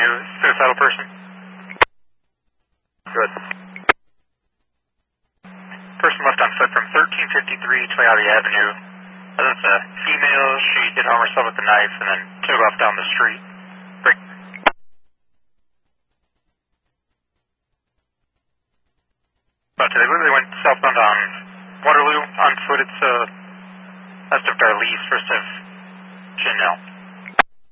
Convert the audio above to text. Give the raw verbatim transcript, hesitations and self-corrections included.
Avenue, suicidal person. Good. Person left on foot from thirteen fifty-three Toyota Avenue. That's a female. She did harm herself with a knife and then took off down the street. Break. But they literally went southbound on Waterloo on foot. It's uh, west of Darlise, first of Chanel.